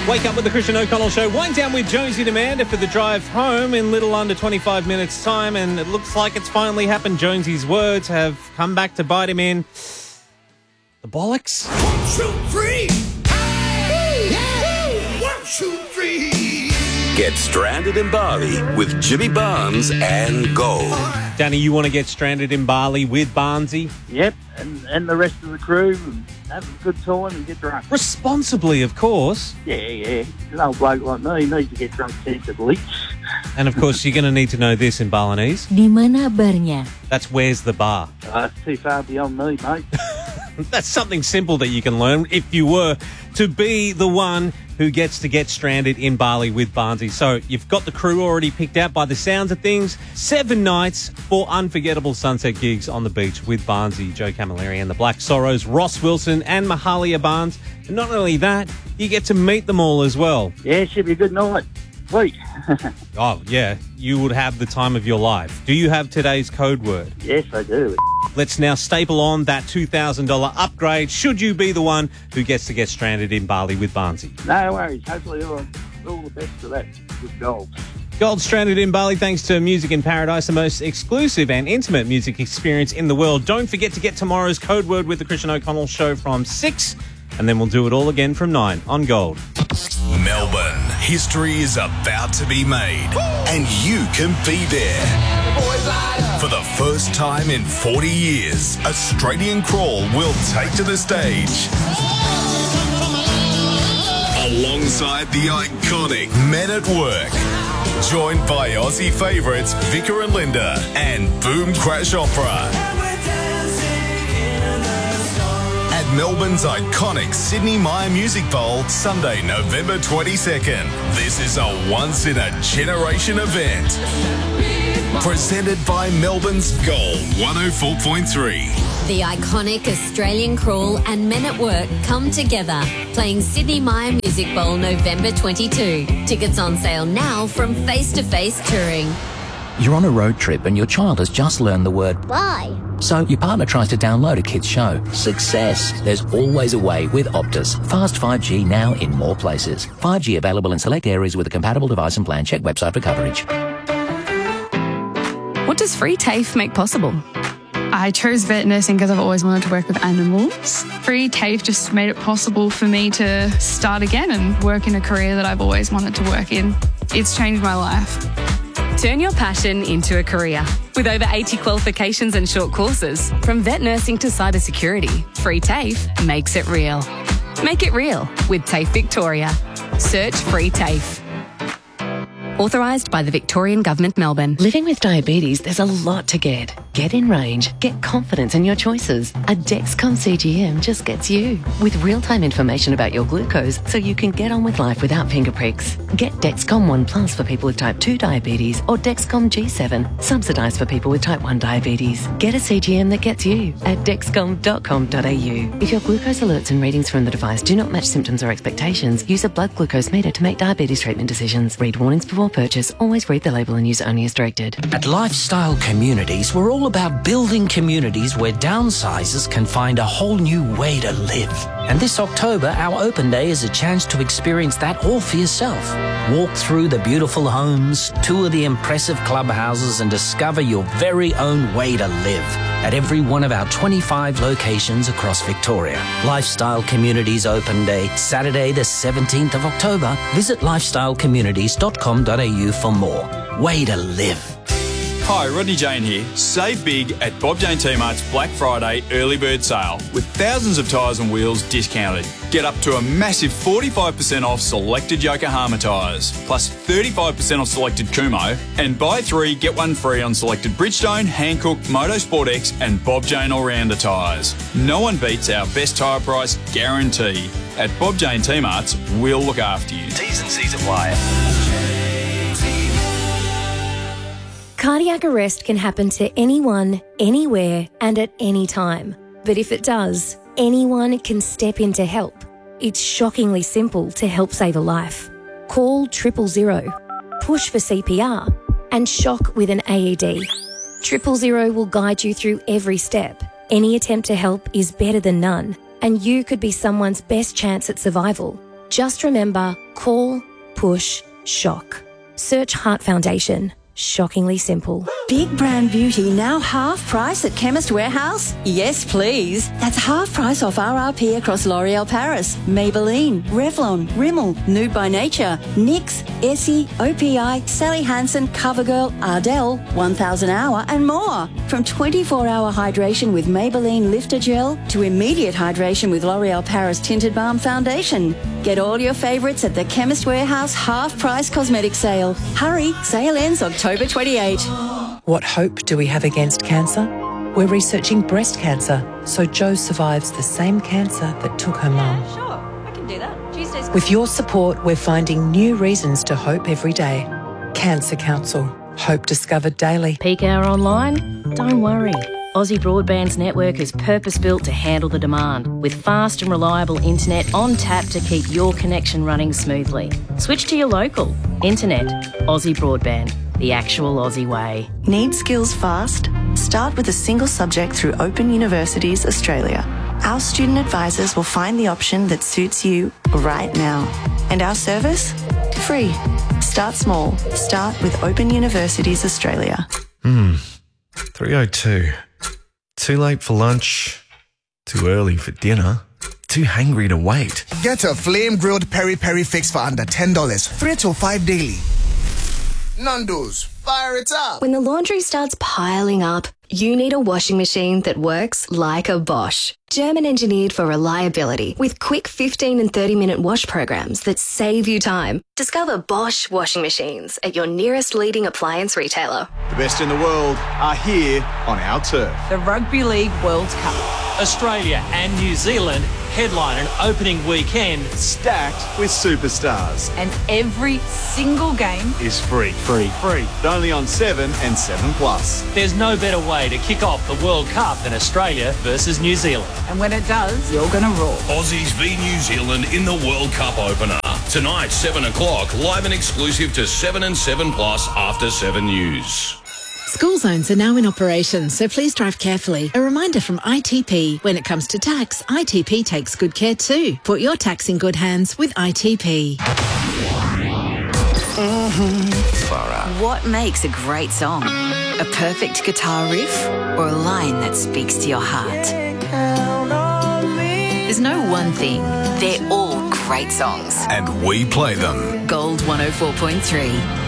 Wake up with the Christian O'Connell Show. Wind down with Jonesy and Amanda for the drive home in little under 25 minutes' time. And it looks like it's finally happened. Jonesy's words have come back to bite him in the bollocks. 1, 2, 3. Hey! 1, 2, 3. Get stranded in Bali with Jimmy Barnes and Gold. Danny, you want to get stranded in Bali with Barnesy? Yep, and the rest of the crew, and have a good time and get drunk. Responsibly, of course. Yeah. An old bloke like me needs to get drunk sensibly. And, of course, you're going to need to know this in Balinese. Di mana barnya? That's where's the bar. It's too far beyond me, mate. That's something simple that you can learn if you were to be the one who gets to get stranded in Bali with Barnesy. So you've got the crew already picked out by the sounds of things. 7 nights, 4 unforgettable sunset gigs on the beach with Barnesy, Joe Camilleri and the Black Sorrows, Ross Wilson and Mahalia Barnes. And not only that, you get to meet them all as well. Yeah, it should be a good night. Sweet. Oh, yeah, you would have the time of your life. Do you have today's code word? Yes, I do. Let's now staple on that $2,000 upgrade should you be the one who gets to get stranded in Bali with Barnesy. No worries. Hopefully all the best for that with Gold. Gold stranded in Bali thanks to Music in Paradise, the most exclusive and intimate music experience in the world. Don't forget to get tomorrow's code word with the Christian O'Connell Show from 6, and then we'll do it all again from 9 on Gold. Melbourne, history is about to be made, and you can be there. For the first time in 40 years, Australian Crawl will take to the stage alongside the iconic Men at Work, joined by Aussie favourites Vicar and Linda and Boom Crash Opera. At Melbourne's iconic Sydney Myer Music Bowl, Sunday, November 22nd. This is a once-in-a-generation event. Presented by Melbourne's Gold 104.3. The iconic Australian Crawl and Men at Work come together, playing Sydney Myer Music Bowl November 22. Tickets on sale now from Face to Face Touring. You're on a road trip and your child has just learned the word bye. So your partner tries to download a kid's show. Success. There's always a way with Optus. Fast 5G now in more places. 5G available in select areas with a compatible device and plan. Check website for coverage. What does Free TAFE make possible? I chose vet nursing because I've always wanted to work with animals. Free TAFE just made it possible for me to start again and work in a career that I've always wanted to work in. It's changed my life. Turn your passion into a career. With over 80 qualifications and short courses, from vet nursing to cybersecurity, Free TAFE makes it real. Make it real with TAFE Victoria. Search Free TAFE. Authorised by the Victorian Government, Melbourne. Living with diabetes, there's a lot to get. Get in range. Get confidence in your choices. A Dexcom CGM just gets you. With real-time information about your glucose so you can get on with life without finger pricks. Get Dexcom ONE Plus for people with type 2 diabetes or Dexcom G7, subsidised for people with type 1 diabetes. Get a CGM that gets you at dexcom.com.au. If your glucose alerts and readings from the device do not match symptoms or expectations, use a blood glucose meter to make diabetes treatment decisions. Read warnings before purchase. Always read the label and use only as directed. At Lifestyle Communities, we're all about building communities where downsizers can find a whole new way to live. And this October, our open day is a chance to experience that all for yourself. Walk through the beautiful homes, tour the impressive clubhouses, and discover your very own way to live at every one of our 25 locations across Victoria. Lifestyle Communities Open Day, Saturday the 17th of October. Visit lifestylecommunities.com.au for more. Way to live. Hi, Rodney Jane here. Save big at Bob Jane T-Mart's Black Friday early bird sale with thousands of tyres and wheels discounted. Get up to a massive 45% off selected Yokohama tyres, plus 35% off selected Kumo, and buy 3, get 1 free on selected Bridgestone, Hankook, Motorsport X and Bob Jane All-Rounder tyres. No one beats our best tyre price guarantee. At Bob Jane T-Mart's, we'll look after you. T's and C's apply. Cardiac arrest can happen to anyone, anywhere, and at any time. But if it does, anyone can step in to help. It's shockingly simple to help save a life. Call 000, push for CPR, and shock with an AED. 000 will guide you through every step. Any attempt to help is better than none, and you could be someone's best chance at survival. Just remember, call, push, shock. Search Heart Foundation. Shockingly simple. Big brand beauty now half price at Chemist Warehouse? Yes, please. That's half price off RRP across L'Oreal Paris, Maybelline, Revlon, Rimmel, Nude by Nature, NYX, Essie, OPI, Sally Hansen, CoverGirl, Ardell, 1000 Hour and more. From 24-hour hydration with Maybelline Lifter Gel to immediate hydration with L'Oreal Paris Tinted Balm Foundation. Get all your favourites at the Chemist Warehouse half price cosmetic sale. Hurry, sale ends October 28. What hope do we have against cancer? We're researching breast cancer, so Jo survives the same cancer that took her mum. Sure, I can do that. Tuesday's... With your support, we're finding new reasons to hope every day. Cancer Council. Hope discovered daily. Peak hour online? Don't worry. Aussie Broadband's network is purpose-built to handle the demand, with fast and reliable internet on tap to keep your connection running smoothly. Switch to your local. Internet. Aussie Broadband. The actual Aussie way. Need skills fast? Start with a single subject through Open Universities Australia. Our student advisors will find the option that suits you right now. And our service? Free. Start small. Start with Open Universities Australia. 3:02. Too late for lunch. Too early for dinner. Too hungry to wait. Get a flame-grilled peri-peri fix for under $10. 3 till 5 daily. Nando's, fire it up. When the laundry starts piling up, you need a washing machine that works like a Bosch. German engineered for reliability with quick 15 and 30-minute wash programs that save you time. Discover Bosch washing machines at your nearest leading appliance retailer. The best in the world are here on our turf. The Rugby League World Cup. Australia and New Zealand headline an opening weekend stacked with superstars. And every single game is free. Free. But only on 7 and 7 Plus. There's no better way to kick off the World Cup than Australia versus New Zealand. And when it does, you're going to roar. Aussies v New Zealand in the World Cup opener. Tonight, 7 o'clock, live and exclusive to 7 and 7 Plus after 7 News. School zones are now in operation, so please drive carefully. A reminder from ITP. When it comes to tax, ITP takes good care too. Put your tax in good hands with ITP. What makes a great song? A perfect guitar riff or a line that speaks to your heart? There's no one thing. They're all great songs. And we play them. Gold 104.3.